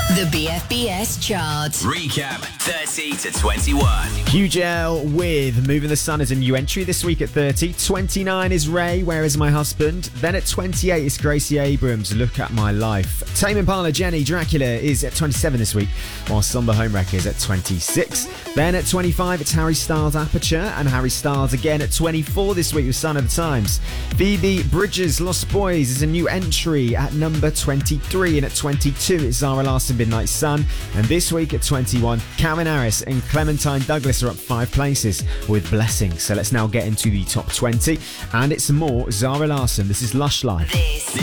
The BFBS chart. Recap 30 to 21. Huge L with Moving the Sun is a new entry this week at 30. 29 is Ray, Where Is My Husband? Then at 28 is Gracie Abrams, Look at My Life. Tame Impala, Jenny, Dracula is at 27 this week, while Somber Homewrecker is at 26. Then at 25 it's Harry Styles, Aperture, and Harry Styles again at 24 this week with Sign of the Times. Phoebe Bridgers, Lost Boys is a new entry at number 23, and at 22 it's Zara Larsson, Midnight Sun. And this week at 21, Calvin Harris and Clementine Douglas are up 5 places with Blessing. So let's now get into the top 20, and it's more Zara Larsson. This is Lush Life. This